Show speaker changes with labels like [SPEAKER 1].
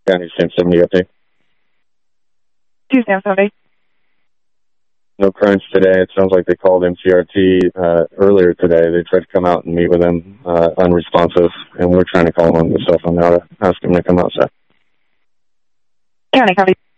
[SPEAKER 1] County, Sam 70 update.
[SPEAKER 2] 2 Sam 70.
[SPEAKER 1] No crimes today. It sounds like they called MCRT earlier today. They tried to come out and meet with them, unresponsive, and we're trying to call them on the cell phone now to ask them to come outside.
[SPEAKER 2] County, copy.